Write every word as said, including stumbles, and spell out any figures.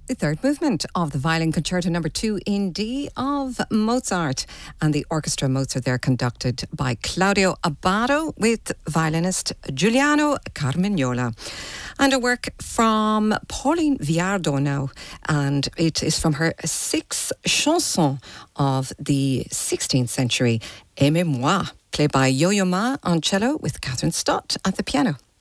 The third movement of the Violin Concerto number two in D of Mozart, and the Orchestra Mozart there conducted by Claudio Abbado with violinist Giuliano Carmignola. And a work from Pauline Viardot now, and it is from her six chansons of the sixteenth century, Aimez-moi, played by Yo-Yo Ma on cello with Catherine Stott at the piano.